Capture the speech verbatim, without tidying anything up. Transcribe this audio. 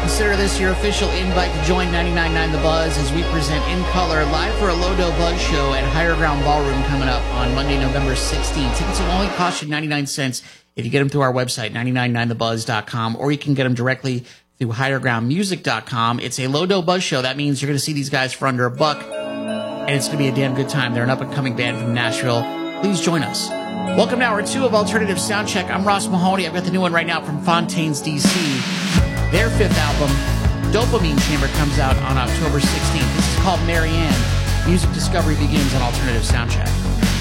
Consider this your official invite to join ninety-nine point nine The Buzz as we present In Color live for a Lodo Buzz show at Higher Ground Ballroom coming up on Monday, November sixteenth. Tickets will only cost you ninety-nine cents if you get them through our website, ninety-nine point nine the buzz dot com, or you can get them directly through higher ground music dot com. It's a Lodo Buzz show. That means you're going to see these guys for under a buck, and it's going to be a damn good time. They're an up-and-coming band from Nashville. Please join us. Welcome to hour two of Alternative Soundcheck. I'm Ross Mahoney. I've got the new one right now from Fontaines, D C. Their fifth album, Dopamine Chamber, comes out on October sixteenth. This is called Marianne. Music discovery begins on Alternative Soundcheck.